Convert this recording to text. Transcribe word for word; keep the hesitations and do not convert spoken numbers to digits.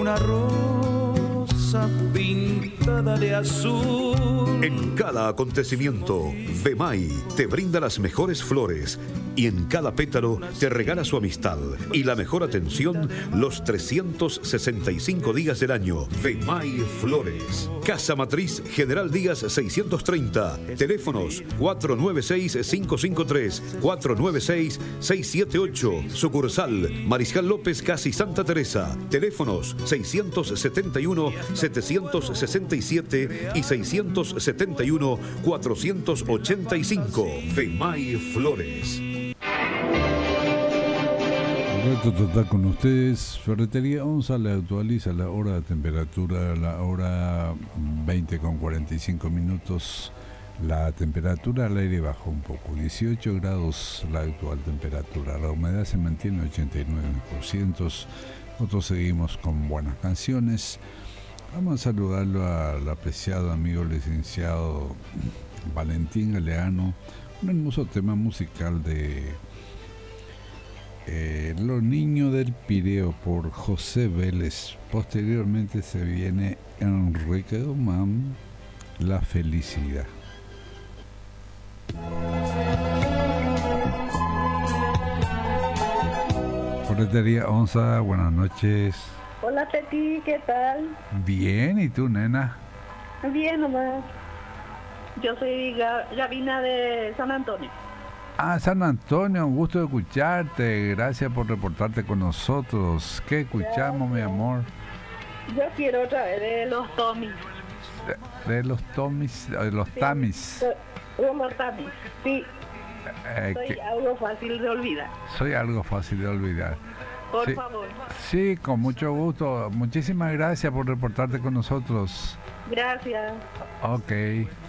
una rosa pintada de azul. En cada acontecimiento, Vemay te brinda las mejores flores y en cada pétalo te regala su amistad y la mejor atención los trescientos sesenta y cinco días del año. Vemay Flores. Casa Matriz General Díaz seiscientos treinta. Teléfonos cuatro nueve seis, cinco cinco tres, cuatro nueve seis, seis siete ocho. Sucursal Mariscal López, Casi Santa Teresa. Teléfonos seiscientos setenta y uno, setecientos sesenta y siete y seiscientos setenta y uno, cuatrocientos ochenta y cinco. Vemay Flores. Rato total con ustedes. Ferretería Onza le actualiza la hora de temperatura, la hora veinte con cuarenta y cinco minutos. La temperatura al aire bajó un poco, dieciocho grados la actual temperatura. La humedad se mantiene ochenta y nueve por ciento. Nosotros seguimos con buenas canciones. Vamos a saludarlo al apreciado amigo licenciado Valentín Galeano. Un hermoso tema musical de Eh, Los Niños del Pireo por José Vélez. Posteriormente se viene Enrique Domán, La Felicidad. Ferretería Onza, buenas noches. Hola Teti, ¿qué tal? Bien, ¿y tú, nena? Bien nomás. Yo soy Ga- Gavina de San Antonio. Ah, San Antonio, un gusto de escucharte. Gracias por reportarte con nosotros. ¿Qué escuchamos, mi amor? Yo quiero otra vez de los Tomis. De, de los Tomis, de los Sí, Tamis. De los Tamis, sí. Eh, Soy que- algo fácil de olvidar. soy algo fácil de olvidar. Por Sí. favor. Sí, con mucho gusto. Muchísimas gracias por reportarte con nosotros. Gracias. Ok.